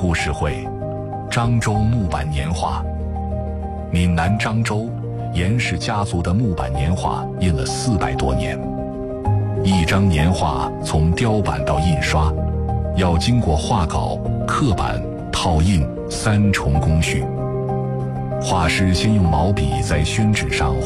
故事会，漳州木板年画。闽南漳州严氏家族的木板年画印了400多年，一张年画从雕版到印刷，要经过画稿、刻版、套印3重工序。画师先用毛笔在宣纸上